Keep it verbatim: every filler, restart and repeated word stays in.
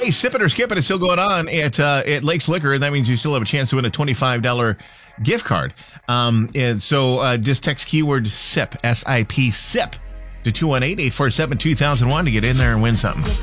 Hey, Sip It or Skip It is still going on at uh, at Lakes Liquor, and that means you still have a chance to win a twenty-five dollars gift card. Um, and so uh, just text keyword SIP, S I P, SIP, to two one eight, eight four seven, two thousand one to get in there and win something.